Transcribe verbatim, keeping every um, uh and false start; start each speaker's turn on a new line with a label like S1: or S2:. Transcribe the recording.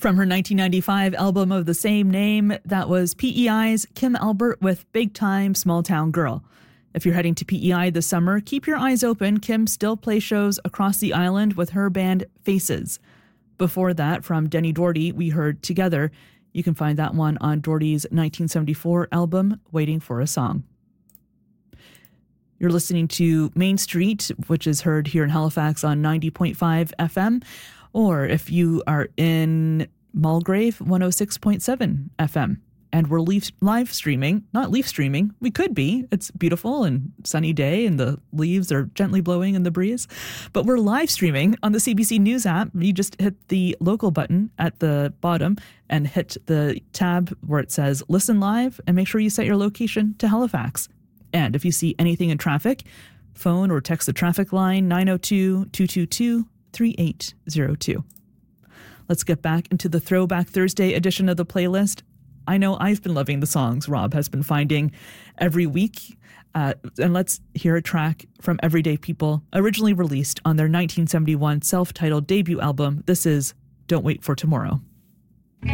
S1: From her nineteen ninety-five album of the same name, that was P E I's Kim Albert with Big Time Small Town Girl. If you're heading to P E I this summer, keep your eyes open. Kim still plays shows across the island with her band Faces. Before that, from Denny Doherty, we heard Together. You can find that one on Doherty's nineteen seventy-four album, Waiting for a Song. You're listening to Main Street, which is heard here in Halifax on ninety point five F M. Or if you are in Mulgrave, one oh six point seven F M. And we're leaf, live streaming, not leaf streaming. We could be. It's beautiful and sunny day and the leaves are gently blowing in the breeze. But we're live streaming on the C B C News app. You just hit the local button at the bottom and hit the tab where it says listen live and make sure you set your location to Halifax. And if you see anything in traffic, phone or text the traffic line nine oh two, two two two, three eight zero two. Let's get back into the Throwback Thursday edition of the playlist. I know I've been loving the songs Rob has been finding every week. Uh, and let's hear a track from Everyday People, originally released on their nineteen seventy-one self-titled debut album. This is Don't Wait for Tomorrow.